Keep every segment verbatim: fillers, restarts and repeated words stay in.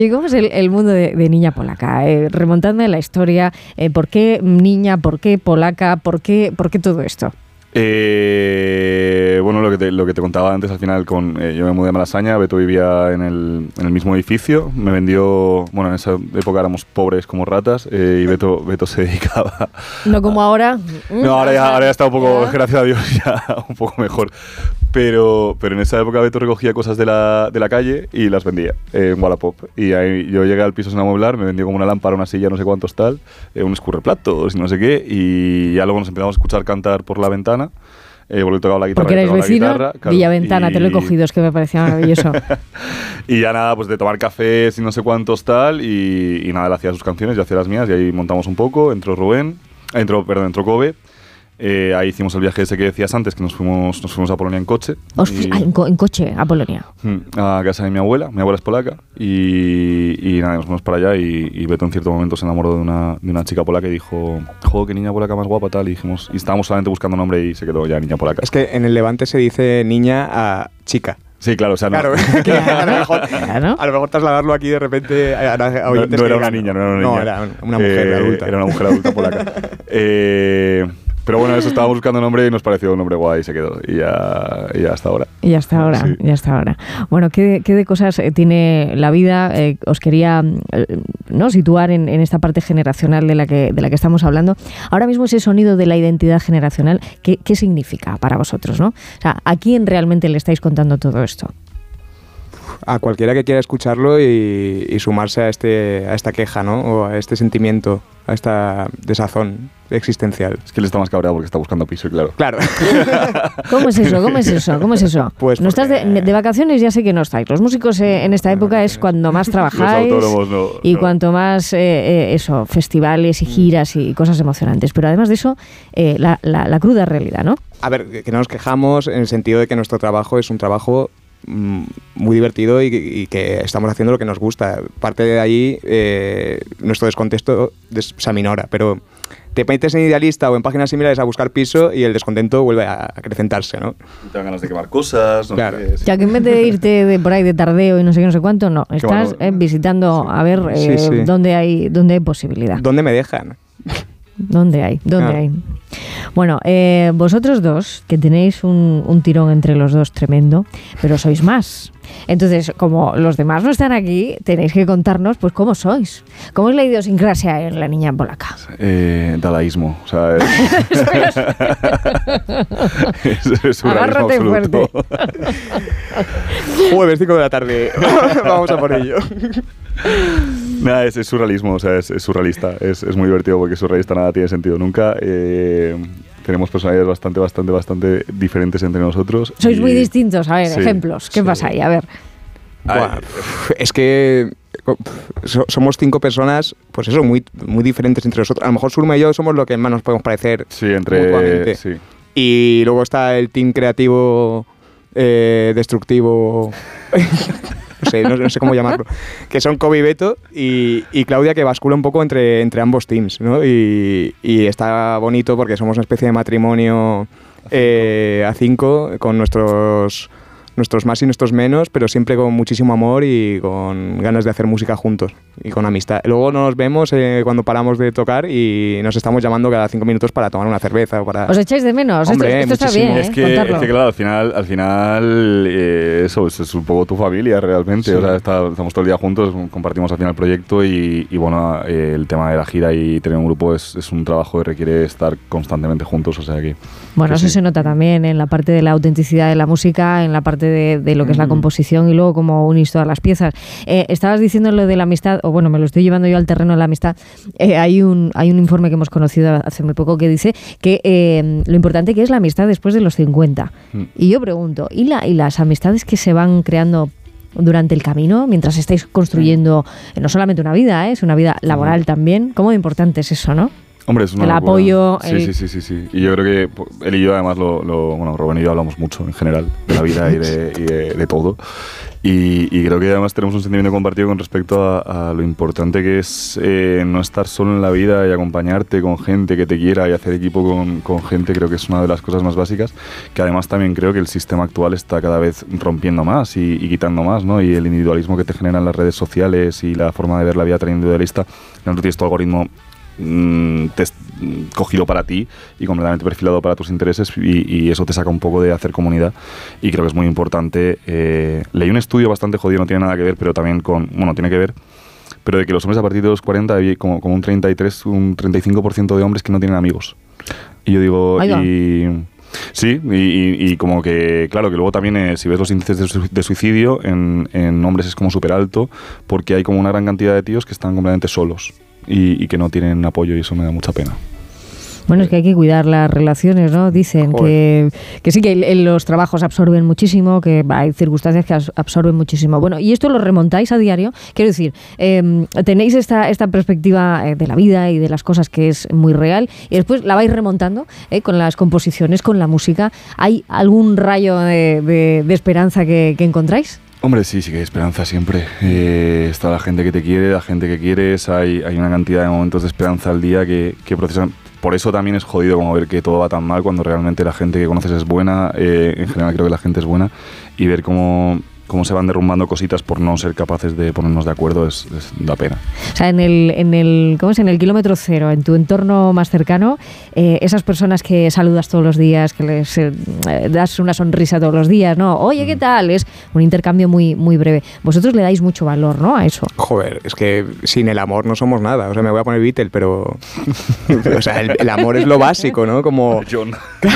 ¿Y cómo es el, el mundo de, de Niña Polaca? Eh, remontando la historia, eh, ¿por qué niña, por qué polaca, por qué, por qué todo esto? Eh, bueno, lo que, te, lo que te contaba antes, al final, con, eh, yo me mudé a Malasaña, Beto vivía en el, en el mismo edificio, me vendió, bueno, en esa época éramos pobres como ratas, eh, y Beto, Beto se dedicaba... No como a, ahora. No, ahora ya, ahora ya está un poco, gracias a Dios, ya un poco mejor. Pero, pero en esa época Beto recogía cosas de la, de la calle y las vendía eh, en Wallapop. Y ahí yo llegué al piso sin amueblar, me vendió como una lámpara, una silla, no sé cuántos tal, eh, un escurreplatos y no sé qué. Y ya luego nos empezamos a escuchar cantar por la ventana. Eh, porque tocaba la guitarra. Porque erais vecinos, claro, Villaventana, y... te lo he cogido, es que me parecía maravilloso. Y ya nada, pues de tomar cafés y no sé cuántos tal. Y, y nada, él hacía sus canciones, yo hacía las mías y ahí montamos un poco. Entró Rubén, entró, perdón, entró Kobe. Eh, ahí hicimos el viaje ese que decías antes, que nos fuimos, nos fuimos a Polonia en coche. Hostia, y, en, co en coche a Polonia. A casa de mi abuela, mi abuela es polaca, y, y nada, nos fuimos para allá y, y Beto en cierto momento se enamoró de una, de una chica polaca y dijo, joder, qué niña polaca más guapa tal, y dijimos, y estábamos solamente buscando nombre y se quedó ya niña polaca. Es que en el Levante se dice niña a chica. Sí, claro, o sea, claro, no. claro, a, lo mejor, claro. a lo mejor trasladarlo aquí de repente a, a, a no, no era una niña, no era una niña. No, era una mujer eh, adulta. Era una mujer adulta polaca. eh... Pero bueno, eso estábamos buscando nombre y nos pareció un nombre guay y se quedó. Y ya, y ya hasta ahora. Y hasta ahora, sí. y hasta ahora. Bueno, ¿qué, qué de cosas tiene la vida? Eh, os quería eh, ¿no? situar en, en esta parte generacional de la, que, de la que estamos hablando. Ahora mismo ese sonido de la identidad generacional, ¿qué, qué significa para vosotros, ¿no? O sea, ¿a quién realmente le estáis contando todo esto? A cualquiera que quiera escucharlo y, y sumarse a, este, a esta queja, ¿no? O a este sentimiento, a esta desazón existencial. Es que él está más cabreado porque está buscando piso, claro. Claro. ¿Cómo es eso? ¿Cómo es eso? ¿Cómo es eso? Pues no estás de, de vacaciones, ya sé que no estáis. Los músicos eh, en esta época es cuando más trabajáis. Los autónomos no. Y no. cuanto más, eh, eh, eso, festivales y giras y cosas emocionantes. Pero además de eso, eh, la, la, la cruda realidad, ¿no? A ver, que no nos quejamos en el sentido de que nuestro trabajo es un trabajo muy divertido y, y que estamos haciendo lo que nos gusta. Parte de ahí, eh, nuestro descontento des, se aminora, pero te metes en Idealista o en páginas similares a buscar piso y el descontento vuelve a acrecentarse, ¿no? Te dan ganas de quemar cosas, no claro. sé qué, sí. Ya que en vez de irte de por ahí de tardeo y no sé qué, no sé cuánto, no. Estás eh, visitando sí. a ver eh, sí, sí. dónde hay dónde hay posibilidad. ¿Dónde me dejan? ¿Dónde hay? ¿Dónde ah. hay? Bueno, eh, vosotros dos, que tenéis un, un tirón entre los dos tremendo, pero sois más. Entonces, como los demás no están aquí, tenéis que contarnos, pues, cómo sois. ¿Cómo es la idiosincrasia en la Niña Polaca? Eh, dadaísmo, o sea... Es, es, es agárrate fuerte. Jueves cinco de la tarde. Vamos a por ello. Nada, es, es surrealismo, o sea, es, es surrealista. Es, es muy divertido porque surrealista nada tiene sentido nunca. Eh, tenemos personalidades bastante, bastante, bastante diferentes entre nosotros. Sois y, muy distintos. A ver, sí, ejemplos. ¿Qué sí. pasa ahí? A ver. Buah, es que somos cinco personas, pues eso, muy, muy diferentes entre nosotros. A lo mejor Surma y yo somos lo que más nos podemos parecer sí, entre, mutuamente. Sí. Y luego está el team creativo, eh, destructivo... No sé, no, no sé cómo llamarlo, que son Kobe y Beto y, y Claudia, que bascula un poco entre, entre ambos teams, ¿no? Y, y está bonito porque somos una especie de matrimonio eh, a cinco con nuestros, nuestros más y nuestros menos, pero siempre con muchísimo amor y con ganas de hacer música juntos y con amistad. Luego nos vemos eh, cuando paramos de tocar y nos estamos llamando cada cinco minutos para tomar una cerveza o para... ¿Os echáis de menos? Hombre, esto, esto está bien, ¿eh? Es que, es que claro, al final, al final eh, eso es, es un poco tu familia realmente. Sí. O sea, está, estamos todo el día juntos, compartimos al final el proyecto y, y bueno, eh, el tema de la gira y tener un grupo es, es un trabajo que requiere estar constantemente juntos, o sea que... Bueno, que eso sí. se nota también en la parte de la autenticidad de la música, en la parte de, de lo que es la composición y luego cómo unís todas las piezas. Eh, estabas diciendo lo de la amistad, o bueno, me lo estoy llevando yo al terreno de la amistad. Eh, hay un hay un informe que hemos conocido hace muy poco que dice que eh, lo importante que es la amistad después de los cincuenta. Mm. Y yo pregunto, ¿y, la, ¿y las amistades que se van creando durante el camino, mientras estáis construyendo no solamente una vida, ¿eh? Es una vida laboral también? ¿Cómo de importante es eso, no? Hombre, es una el locura. apoyo. Sí, el... sí, sí, sí, sí. Y yo creo que él y yo, además, lo, lo, bueno, Rubén y yo hablamos mucho en general de la vida y de, y de, de todo. Y, y creo que además tenemos un sentimiento compartido con respecto a, a lo importante que es eh, no estar solo en la vida y acompañarte con gente que te quiera y hacer equipo con, con gente. Creo que es una de las cosas más básicas, que además también creo que el sistema actual está cada vez rompiendo más y, y quitando más, ¿no? Y el individualismo que te generan las redes sociales y la forma de ver la vida tan individualista, no tienes tu algoritmo Te cogido para ti y completamente perfilado para tus intereses, y, y eso te saca un poco de hacer comunidad, y creo que es muy importante. Eh, leí un estudio bastante jodido, no tiene nada que ver, pero también con, bueno, tiene que ver, pero de que los hombres a partir de los cuarenta hay como, como un treinta y tres, un treinta y cinco por ciento de hombres que no tienen amigos. Y yo digo, y... Sí, y, y, y como que, claro, que luego también eh, si ves los índices de, su, de suicidio en, en hombres es como súper alto, porque hay como una gran cantidad de tíos que están completamente solos y, y que no tienen apoyo, y eso me da mucha pena. Bueno, es que hay que cuidar las relaciones, ¿no? Dicen que, que sí, que el, los trabajos absorben muchísimo, que hay circunstancias que absorben muchísimo. Bueno, y esto lo remontáis a diario. Quiero decir, eh, tenéis esta, esta perspectiva de la vida y de las cosas que es muy real, y después la vais remontando eh, con las composiciones, con la música. ¿Hay algún rayo de, de, de esperanza que, que encontráis? Hombre, sí, sí que hay esperanza siempre. Eh, está la gente que te quiere, la gente que quieres, hay, hay una cantidad de momentos de esperanza al día que, que procesan. Por eso también es jodido como ver que todo va tan mal cuando realmente la gente que conoces es buena. Eh, en general creo que la gente es buena, y ver cómo, cómo se van derrumbando cositas por no ser capaces de ponernos de acuerdo es, es da pena. O sea, en el, en el, ¿cómo es? En el kilómetro cero, en tu entorno más cercano, eh, esas personas que saludas todos los días, que les eh, das una sonrisa todos los días, ¿no? Oye, ¿qué tal? Es un intercambio muy, muy breve. Vosotros le dais mucho valor, ¿no? A eso. Joder, es que sin el amor no somos nada. O sea, me voy a poner Beatle, pero... o sea, el, el amor es lo básico, ¿no? Como... John.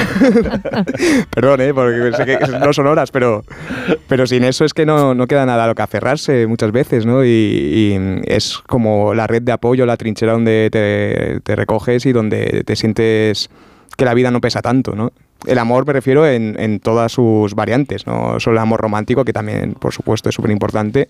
Perdón, ¿eh? Porque sé que no son horas, pero, pero sin eso es que no, no queda nada a lo que aferrarse muchas veces, ¿no? Y, y es como la red de apoyo, la trinchera donde te, te recoges y donde te sientes que la vida no pesa tanto, ¿no? El amor me refiero en, en todas sus variantes, no solo el amor romántico, que también, por supuesto, es súper importante.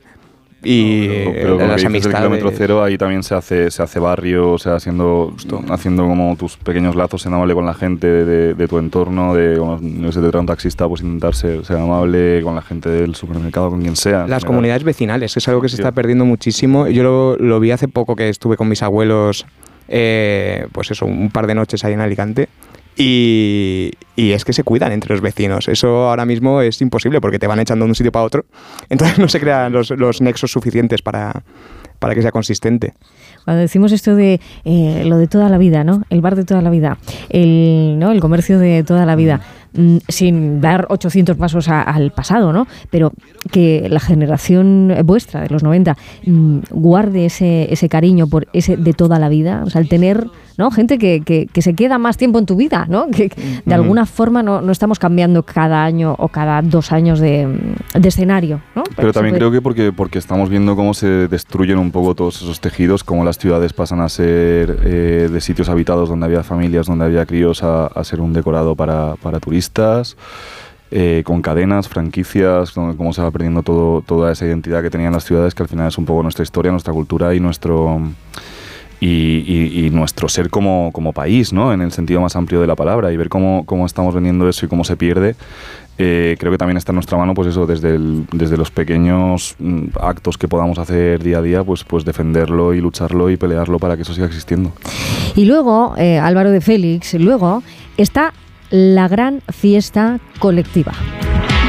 Y no, pero, pero las amistades. El kilómetro cero, ahí también se hace, se hace barrio, o sea, haciendo, haciendo como tus pequeños lazos, ser amable con la gente de, de, de tu entorno, de, como, no sé, te trae un taxista, pues intentar ser, ser amable con la gente del supermercado, con quien sea. Las comunidades vecinales, es algo que se está perdiendo muchísimo. Yo lo, lo vi hace poco, que estuve con mis abuelos, eh, pues eso, un par de noches ahí en Alicante. Y, y es que se cuidan entre los vecinos. Eso ahora mismo es imposible porque te van echando de un sitio para otro. Entonces no se crean los, los nexos suficientes para, para que sea consistente. Cuando decimos esto de eh, lo de toda la vida, ¿no? El bar de toda la vida, el, ¿no? El comercio de toda la vida, mm, sin dar ochocientos pasos a, al pasado, ¿no? Pero que la generación vuestra, de los noventa, mm, guarde ese, ese cariño por ese de toda la vida. O sea, el tener, ¿no? Gente que, que, que se queda más tiempo en tu vida, ¿no? Que, que de mm. alguna forma no, no estamos cambiando cada año o cada dos años de, de escenario, ¿no? Pero, Pero también puede... creo que porque, porque estamos viendo cómo se destruyen un poco todos esos tejidos, cómo las ciudades pasan a ser eh, de sitios habitados donde había familias, donde había críos, a, a ser un decorado para, para turistas, eh, con cadenas, franquicias, cómo se va perdiendo todo, toda esa identidad que tenían las ciudades, que al final es un poco nuestra historia, nuestra cultura y nuestro... Y, y, y nuestro ser como, como país, ¿no? En el sentido más amplio de la palabra, y ver cómo, cómo estamos vendiendo eso y cómo se pierde. Eh, creo que también está en nuestra mano, pues eso, desde, el, desde los pequeños mm, actos que podamos hacer día a día, pues, pues defenderlo y lucharlo y pelearlo para que eso siga existiendo. Y luego, eh, Álvaro de Félix, luego está la gran fiesta colectiva.